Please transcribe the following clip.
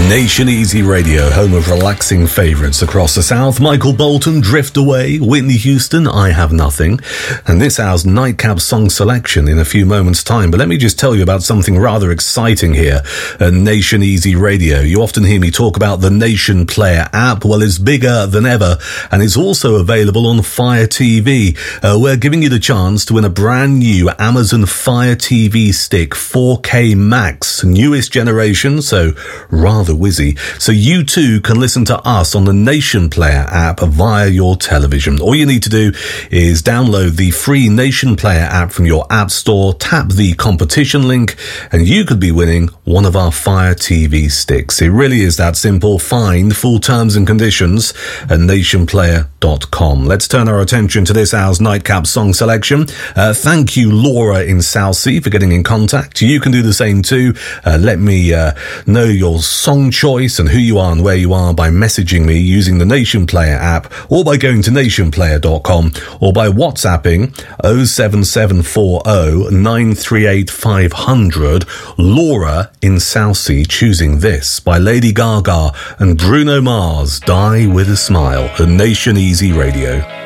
Nation Easy Radio, home of relaxing favourites across the South. Michael Bolton, Drift Away. Whitney Houston, I Have Nothing. And this hour's Nightcap song selection in a few moments' time. But let me just tell you about something rather exciting here at Nation Easy Radio. You often hear me talk about the Nation Player app. Well, it's bigger than ever, and it's also available on Fire TV. We're giving you the chance to win a brand new Amazon Fire TV Stick 4K Max, newest generation, so rather whizzy, so you too can listen to us on the Nation Player app via your television. All you need to do is download the free Nation Player app from your app store, tap the competition link, and you could be winning one of our Fire TV sticks. It really is that simple. Find full terms and conditions at nationplayer.com. Let's turn our attention to this hour's Nightcap song selection. Thank you, Laura in Southsea, for getting in contact. You can do the same too. Let me know your song choice and who you are and where you are by messaging me using the Nation Player app, or by going to nationplayer.com, or by WhatsApping 07740 938 500. Laura in Southsea choosing this by Lady Gaga and Bruno Mars, Die With a Smile, at Nation Easy Radio.